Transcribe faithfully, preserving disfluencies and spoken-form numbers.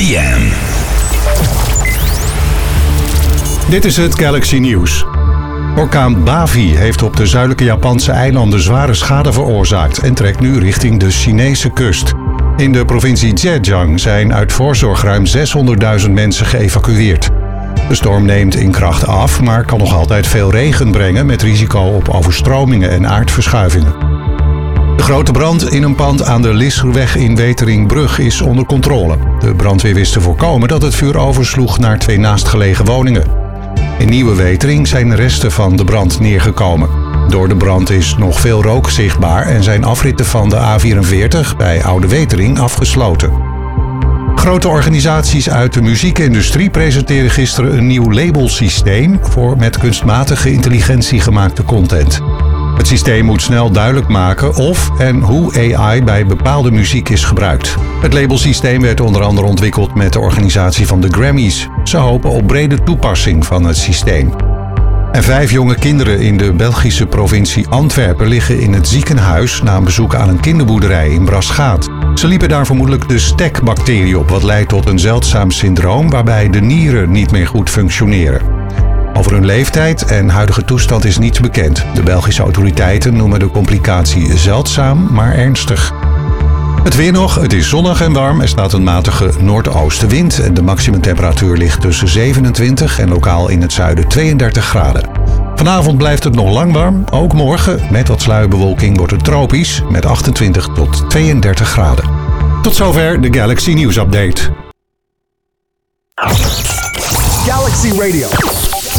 M. Dit is het Galaxy Nieuws. Orkaan Bavi heeft op de zuidelijke Japanse eilanden zware schade veroorzaakt en trekt nu richting de Chinese kust. In de provincie Zhejiang zijn uit voorzorg ruim zeshonderdduizend mensen geëvacueerd. De storm neemt in kracht af, maar kan nog altijd veel regen brengen met risico op overstromingen en aardverschuivingen. De grote brand in een pand aan de Lisserweg in Weteringbrug is onder controle. De brandweer wist te voorkomen dat het vuur oversloeg naar twee naastgelegen woningen. In Nieuwe Wetering zijn resten van de brand neergekomen. Door de brand is nog veel rook zichtbaar en zijn afritten van de A vierenveertig bij Oude Wetering afgesloten. Grote organisaties uit de muziekindustrie presenteren gisteren een nieuw labelsysteem voor met kunstmatige intelligentie gemaakte content. Het systeem moet snel duidelijk maken of en hoe A I bij bepaalde muziek is gebruikt. Het labelsysteem werd onder andere ontwikkeld met de organisatie van de Grammys. Ze hopen op brede toepassing van het systeem. En vijf jonge kinderen in de Belgische provincie Antwerpen liggen in het ziekenhuis na een bezoek aan een kinderboerderij in Braschaat. Ze liepen daar vermoedelijk de stekbacterie op, wat leidt tot een zeldzaam syndroom waarbij de nieren niet meer goed functioneren. Over hun leeftijd en huidige toestand is niets bekend. De Belgische autoriteiten noemen de complicatie zeldzaam, maar ernstig. Het weer nog, het is zonnig en warm. Er staat een matige noordoostenwind en de maximumtemperatuur ligt tussen zevenentwintig en lokaal in het zuiden tweeëndertig graden. Vanavond blijft het nog lang warm. Ook morgen, met wat sluierbewolking, wordt het tropisch met achtentwintig tot tweeëndertig graden. Tot zover de Galaxy Nieuws Update. Galaxy Radio.